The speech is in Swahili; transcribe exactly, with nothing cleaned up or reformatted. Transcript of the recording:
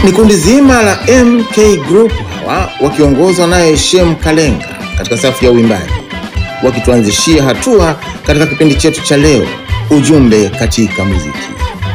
Ni kundi zima la M K Group, hawa wakiongozwa naye Shem Kalenga katika safu ya uimbaji, wakituanzishia hatua katika kipindi chetu cha leo, ujumbe katika muziki.